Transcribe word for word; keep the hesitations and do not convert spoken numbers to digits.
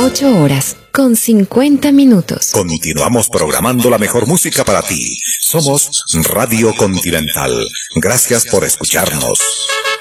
ocho horas con cincuenta minutos. Continuamos programando la mejor música para ti. Somos Radio Continental. Gracias por escucharnos.